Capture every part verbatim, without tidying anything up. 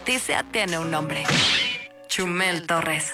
Noticia tiene un nombre. Chumel Torres.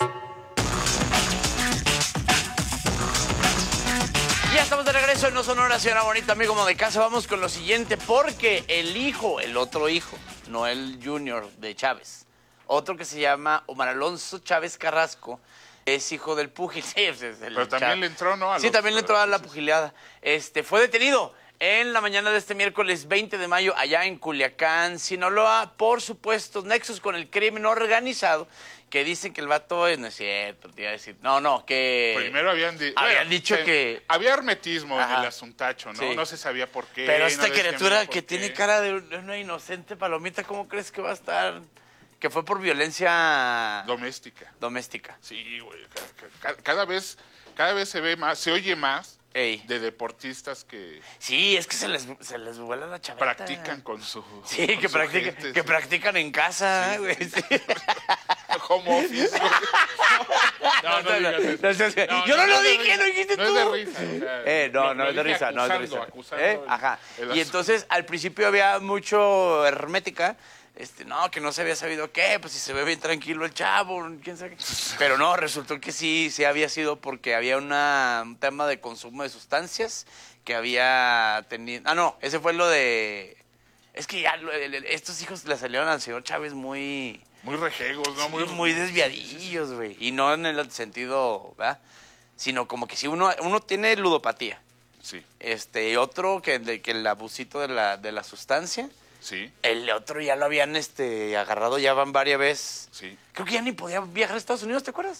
Ya estamos de regreso en No Sonora, señora bonita, amigo como de casa. Vamos con lo siguiente, porque el hijo, el otro hijo, no el junior de Chávez, otro que se llama Omar Alonso Chávez Carrasco, es hijo del púgil. Sí, es el Pero también Chávez. le entró, ¿no? A Sí, los, también le entró a la pugileada. Este, fue detenido en la mañana de este miércoles veinte de mayo allá en Culiacán, Sinaloa, por supuestos nexos con el crimen organizado, que dicen que el vato es, no es cierto, te iba a decir, no, no, que... Primero habían, di habían bueno, dicho se, que... Había hermetismo Ajá. en el asuntacho, ¿no? Sí. No se sabía por qué. Pero esta no criatura que que tiene cara de una inocente palomita, ¿cómo crees que va a estar? Que fue por violencia... Doméstica. Doméstica. Sí, güey. Cada, cada vez, cada vez se ve más, se oye más Ey. de deportistas que Sí, es que se les, se les vuela la chaveta. practican con su Sí, con que, su practican, gente, que sí. practican en casa, Sí, güey. sí, Sí. Home office. No, no digas eso. No, no, no, No, Yo no, no lo es de dije, risa. lo dijiste No tú. es de risa, o sea, Eh, no, lo- no lo es de dije risa, no es de acusando, risa. acusando ¿Eh? el- Ajá. el Y asunto. entonces al principio había mucho hermética. Este, no, que no se había sabido qué, pues si se ve bien tranquilo el chavo, quién sabe qué. Pero no, resultó que sí, sí había sido porque había una, un tema de consumo de sustancias que había tenido. Ah, no, ese fue lo de. Es que ya lo- el- el- estos hijos le salieron al señor Chávez muy. Muy rejegos, ¿no? Sí, Muy, muy desviadillos, güey. Y no en el sentido, ¿verdad? Sino como que si uno, uno tiene ludopatía, Sí, este, y otro que, de, que el abusito de la, de la sustancia, sí, el otro ya lo habían este, agarrado, ya van varias veces. sí. Creo que ya ni podía viajar a Estados Unidos, ¿te acuerdas?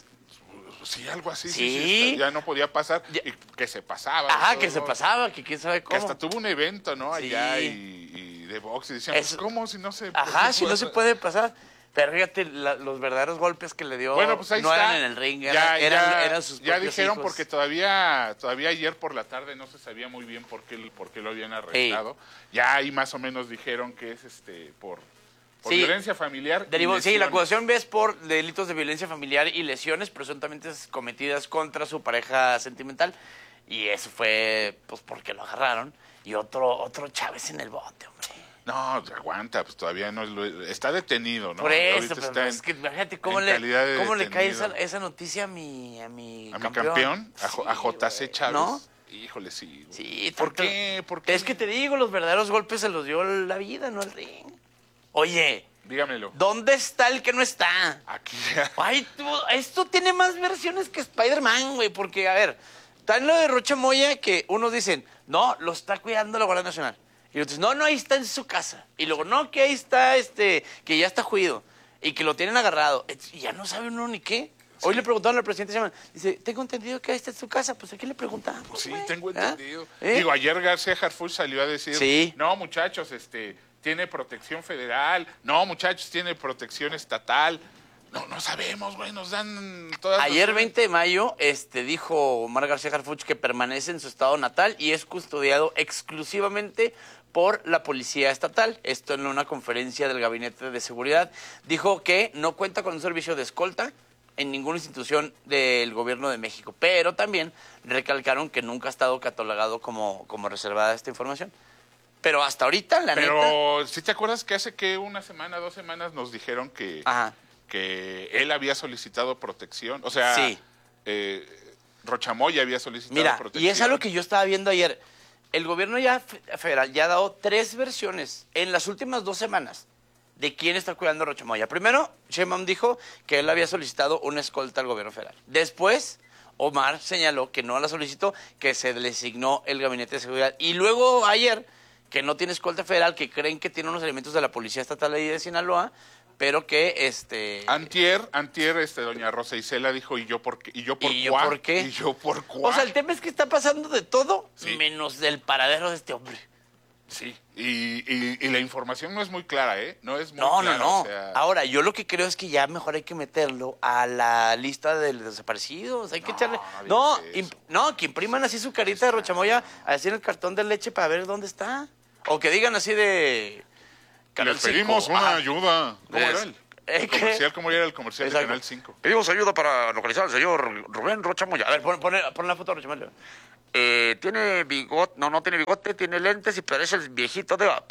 Sí, algo así. Sí, Sí. sí, está- ya no podía pasar. Ya. Y que se pasaba. Ajá, todo, que se ¿no? pasaba, que quién sabe Que cómo. hasta tuvo un evento, ¿no? Allá Sí. y, y de box. Y decían, Eso- pues, ¿cómo si no se Ajá, por si qué no se puede pasar. Pero fíjate, la- los verdaderos golpes que le dio Bueno, pues ahí no está. eran en el ring, Ya, eran, eran, ya, eran sus ya propios dijeron hijos. porque todavía todavía ayer por la tarde no se sabía muy bien por qué, por qué lo habían arrestado. Ya ahí más o menos dijeron que es este por, por Sí. violencia familiar. y Derivó, sí, la lesiones. acusación es por delitos de violencia familiar y lesiones presuntamente cometidas contra su pareja sentimental. Y eso fue pues porque lo agarraron. Y otro, otro Chávez en el bote, hombre. No, aguanta, pues todavía no es lo- está detenido, ¿no? Por eso, Ahorita pero está es en- que imagínate cómo en le, calidad de cómo le cae esa, detenido. esa noticia a mi, a mi a mi campeón. campeón, a, J- a Sí, J C güey. Chávez. ¿No? Híjole, sí. güey. Sí, ¿Por tanto- qué? ¿Por qué? Es que te digo, los verdaderos golpes se los dio la vida, no el ring. Oye, Dígamelo. ¿dónde está el que no está? Aquí. Ay, tú, esto tiene más versiones que Spider-Man, güey, porque, a ver, está en lo de Rocha Moya que unos dicen, no, lo está cuidando la Guardia Nacional. Y otros dicen, no, no, ahí está en su casa. Y luego, no, que ahí está, este, que ya está juido. Y que lo tienen agarrado. Y ya no sabe uno ni qué. Hoy le preguntaron al presidente, se llama, dice, tengo entendido que ahí está en su casa. Pues, ¿a quién le preguntamos? Sí, güey? tengo ¿Ah? entendido. ¿Eh? Digo, ayer García Harfuch salió a decir, Sí. no, muchachos, este, tiene protección federal. No, muchachos, tiene protección estatal. No, no sabemos, güey, nos dan todas las- Ayer, veinte de mayo, este, dijo Omar García Harfuch que permanece en su estado natal y es custodiado exclusivamente por la Policía Estatal. Esto en una conferencia del Gabinete de Seguridad. Dijo que no cuenta con un servicio de escolta en ninguna institución del Gobierno de México, pero también recalcaron que nunca ha estado catalogado como, como reservada esta información. Pero hasta ahorita, la neta... Pero, ¿sí te acuerdas que hace que una semana, dos semanas nos dijeron que, Ajá. que él había solicitado protección? O sea, Sí. eh, Rochamoya había solicitado Mira, protección. y es algo que yo estaba viendo ayer. El gobierno ya fe- federal ya ha dado tres versiones en las últimas dos semanas de quién está cuidando a Rocha Moya. Primero, Sheinbaum dijo que él había solicitado una escolta al gobierno federal. Después, Omar señaló que no la solicitó, que se le asignó el Gabinete de Seguridad. Y luego, ayer, que no tiene escolta federal, que creen que tiene unos elementos de la Policía Estatal ahí de Sinaloa, pero que, este... Antier, antier, este, doña Rosa Isela dijo, ¿y yo por qué? ¿Y yo por ¿Y yo cuá? por qué? ¿Y yo por cuá? O sea, el tema es que está pasando de todo, Sí. menos del paradero de este hombre. Sí, y, y, y la información no es muy clara, ¿eh? No es muy No, clara. no, no. o sea, Ahora, yo lo que creo es que ya mejor hay que meterlo a la lista de los desaparecidos. Hay que No, echarle. no No, digas imp- eso. no, que impriman así su carita de Rochamoya, así en el cartón de leche para ver dónde está. O que digan así de. Canal les pedimos cinco. una Ajá. ayuda. ¿Cómo Es- era el, ¿eh, el qué? comercial? ¿Cómo era el comercial Exacto. de Canal cinco? Pedimos ayuda para localizar al señor Rubén Rochamoya. A ver, pon, pon, pon la foto de Rochamoya. Eh, tiene bigote, no, no tiene bigote, tiene lentes y parece el viejito de Up.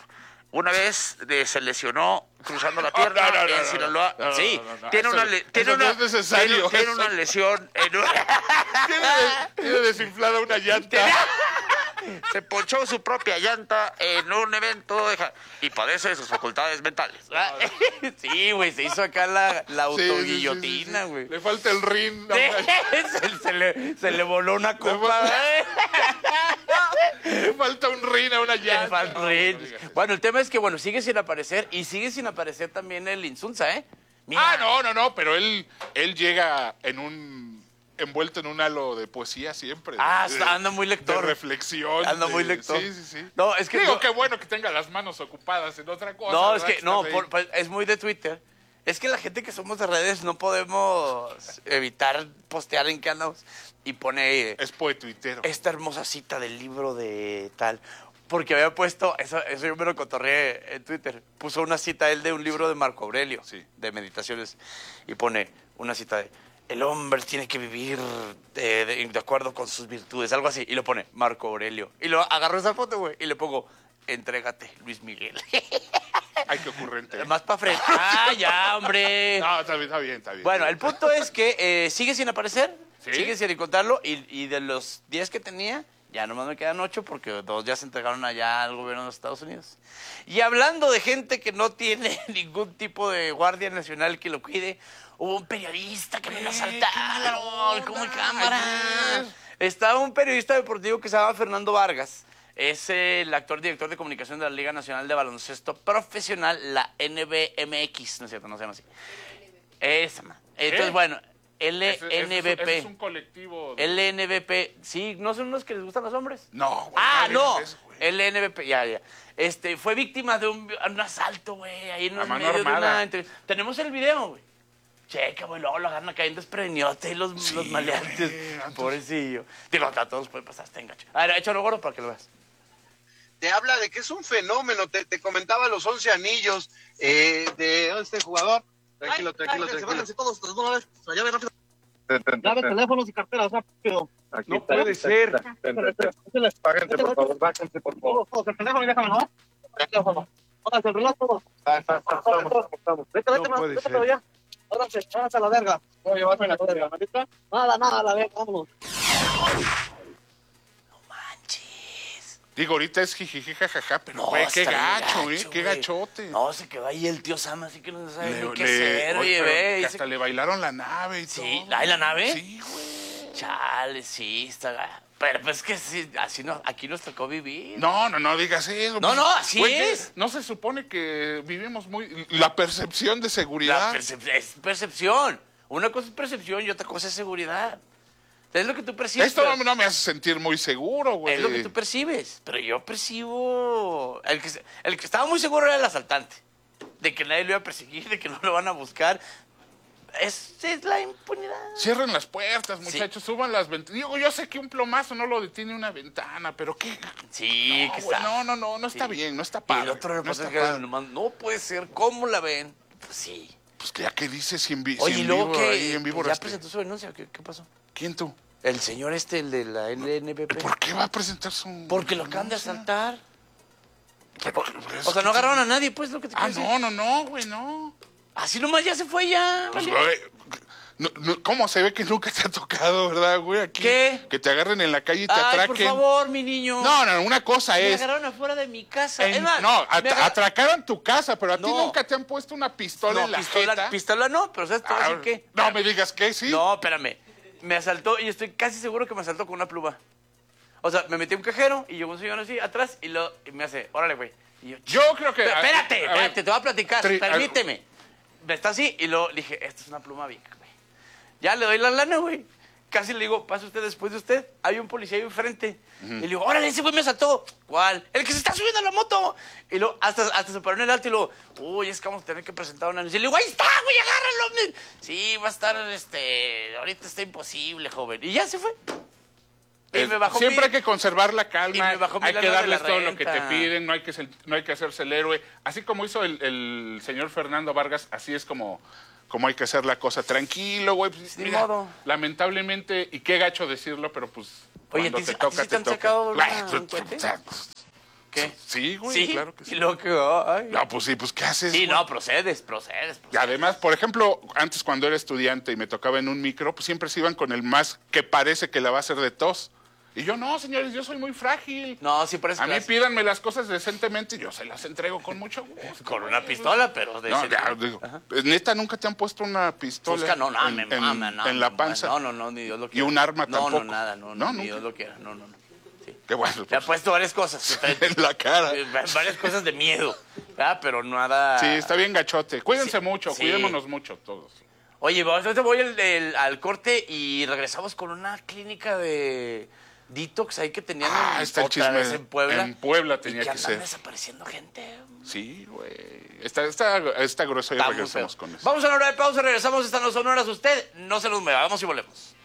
una vez de, se lesionó cruzando la pierna no, no, no, en no, Sinaloa. no, no, sí, no, no, no, tiene eso- una, le- tiene eso no una, es necesario, tiene, tiene eso- una lesión en una- Tiene, tiene desinflada una llanta. se ponchó su propia llanta en un evento de ja- y padece de sus facultades mentales. Sí, güey, se hizo acá la, la Sí, sí, sí, autoguillotina, sí, sí. güey. Le falta el rin. Sí, se, se le, se le voló una copa. Le falta un rin a una Le llanta. falta No, rin. no digas eso. Bueno, el tema es que, bueno, sigue sin aparecer y sigue sin aparecer también el Insunza, ¿eh? Mira, Ah, no, no, no, pero él, él llega en un envuelto en un halo de poesía siempre. Ah, de- está- anda muy lector. De reflexión. Anda de- muy lector. Sí, sí, sí. No, es que Digo, no- qué bueno que tenga las manos ocupadas en otra cosa. No, es ¿verdad? que, no, Estás ahí. por- por- es muy de Twitter. Es que la gente que somos de redes no podemos evitar postear en qué andamos. Y pone Es poetuitero. esta hermosa cita del libro de tal. Porque había puesto, eso, eso yo me lo cotorreé en Twitter, puso una cita él de un libro de Marco Aurelio, Sí. de meditaciones, y pone una cita de, el hombre tiene que vivir de, de- de acuerdo con sus virtudes, algo así, y lo pone Marco Aurelio. Y lo agarro esa foto, güey, y le pongo, entrégate, Luis Miguel. Ay, qué ocurrente. Más para frente. Ah, ya, hombre. No, está bien, está bien, está bien. Bueno, el punto es que eh, sigue sin aparecer, ¿Sí? sigue sin encontrarlo, y, y de los diez que tenía, ya nomás me quedan ocho porque dos ya se entregaron allá al gobierno de los Estados Unidos. Y hablando de gente que no tiene ningún tipo de guardia nacional que lo cuide, hubo un periodista que me lo Eh, asaltaron, qué como en mala cámara. ayer. Estaba un periodista deportivo que se llama Fernando Vargas. Es el actor director de comunicación de la Liga Nacional de Baloncesto Profesional, la N B M X, no es cierto, no se llama así. Esa, ma. Entonces, ¿Qué? bueno, Ese- ese es un- L N B P. ese es un colectivo. de- L N B P, sí, ¿no son los que les gustan los hombres? No, güey. Ah, digas no, eso, güey. L N B P, ya, ya. Este, fue víctima de un, un asalto, güey, ahí en A el mano medio de armada. una... entre- Tenemos el video, güey. Checa, güey, luego lo agarran cayendo desprevenidote y los, Sí, los maleantes. güey, entonces- Pobrecillo. Digo, a todos puede pasar, está engacho. A ver, échalo gordo para que lo veas. Te habla de que es un fenómeno. Te, te comentaba los once anillos eh, de este jugador. Tranquilo, tranquilo, tranquilo. todos de una vez. La llave rápido. Llave, teléfonos y carteras rápido. No puede ser. Páguense, por favor, bájense, por favor. Todos, todos. El teléfono y déjame, ¿no? El teléfono. Pónganse el reloj, todos. Vete, vete, No puede vete ser. para allá. Háganse, háganse a la verga. Voy a llevarme la verga, ¿me viste? Nada, nada, a la verga, vámonos. Manches. Digo, ahorita es jijiji, jajaja, pero No, güey, qué está bien gacho, eh, gacho, qué güey. gachote. No, se quedó ahí el tío Sam, así que no sabe Le- ni qué le- hacer, oye, oye, pero ve. que y hasta se- le bailaron la nave y Sí, todo. ¿la de la nave? Sí, güey. Chale, sí, está... Pero pues que sí, así no, aquí nos tocó vivir. No, no, no digas eso. No, pues, no, así güey, ¿qué? es. No se supone que vivimos muy... La percepción de seguridad. La percep- es percepción. Una cosa es percepción y otra cosa es seguridad. Es lo que tú percibes. Esto pero- no, no me hace sentir muy seguro, güey. Es lo que tú percibes. Pero yo percibo... El que, se- el que estaba muy seguro era el asaltante. De que nadie lo iba a perseguir, de que no lo van a buscar. Es, es la impunidad. Cierren las puertas, muchachos, suban las ventanas. Digo, yo sé que un plomazo no lo detiene una ventana, pero qué... Sí, No, que güey, está... no, no, no, no está Sí. bien, no está Y padre. el otro no, reportero está que padre. nomás, no puede ser, ¿cómo la ven? Pues sí. Pues ya que dices si en, vi- si Oye, y en luego vivo, que ahí en vivo ya rastrea. presentó su denuncia, ¿qué, qué pasó? ¿Quién tú? El señor este, el de la L N B P. ¿Por qué va a presentar su...? Porque lo acaban de denuncia? asaltar. Pero, pero es O sea, que- no agarraron a nadie, pues, lo que te Ah, quiero no, decir. no, no, güey, no. Así nomás ya se fue ya. Pues, vale. güey, no, no, ¿cómo se ve que nunca te ha tocado, verdad, güey? Aquí, ¿Qué? Que te agarren en la calle y te Ay, atraquen. por favor, mi niño. No, no, una cosa Me es... agarraron afuera de mi casa. en- Es más, no, me at- agar- atracaron tu casa, pero a ti No. nunca te han puesto una pistola No, en la pistola, jeta. pistola no, pero ¿sabes te voy a Ah, decir qué? no me digas que sí. No, espérame. Me asaltó y estoy casi seguro que me asaltó con una pluma. O sea, me metí a un cajero y llegó un señor así atrás y, lo, y me hace, órale, güey. Y yo, Yo creo que... Pero a- espérate, a ver, espérate, te voy a platicar, tri- a- permíteme. Me está así y lo le dije, esta es una pluma vieja, güey. Ya le doy la lana, güey. Casi le digo, pase usted después de usted. Hay un policía ahí enfrente. Y le digo, órale, ese güey me asaltó. ¿Cuál? El que se está subiendo a la moto. Y luego, hasta, hasta se paró en el alto y luego, uy, es que vamos a tener que presentar una anuncia. Y le digo, ahí está, güey, agárralo. Sí, va a estar, este, ahorita está imposible, joven. Y ya se fue. Y Eh, me bajó siempre mi- hay que conservar la y calma, me bajó mi hay que lana de darles la todo lo que te renta. piden, no hay que, ser- no hay que hacerse el héroe. Así como hizo el, el señor Fernando Vargas, así es como, como hay que hacer la cosa. Tranquilo, güey. Pues, Ni mira, modo. lamentablemente, y qué gacho decirlo, pero pues Oye, cuando ¿a ti te sí- a ti toca, sí te te han toca. sacado Güey, una- pues, un cohete? o sea, ¿Qué? Sí, güey, Sí, claro que sí. Y luego que, ay. No, pues sí, pues ¿qué haces? Sí, güey? no, procedes, procedes. Y procedes. además, por ejemplo, antes cuando era estudiante y me tocaba en un micro, pues siempre se iban con el más que parece que la va a hacer de tos. Y yo, no, señores, yo soy muy frágil. No, sí, por eso. A mí pídanme las cosas decentemente y yo se las entrego con mucho gusto. Con una pistola, pero de No, ese- ya, digo, neta, nunca te han puesto una pistola Fusca, no, no, en, me en- mama, no, en la no, panza. No, no, no, ni Dios lo Y quiera. un arma no, tampoco. No, nada, no, No, no, ni nunca. Dios lo quiera, no, no, no. Sí. Qué bueno. Te ha pues, puesto varias cosas, en la cara. varias cosas de miedo, ¿verdad? Pero nada... Sí, está bien gachote. Cuídense Sí, mucho, sí. cuidémonos mucho todos. Oye, vamos, ahorita voy al, el- al corte y regresamos con una clínica de detox ahí que tenían Ah, en, está el otra chisme. vez en Puebla. En Puebla tenía y que que andan ser. desapareciendo gente. Sí, güey. Está, está, está grueso y Está muy regresamos feo. con eso. Vamos a una hora de pausa, regresamos, están los sonoras. Usted no se nos mueva, vamos y volvemos.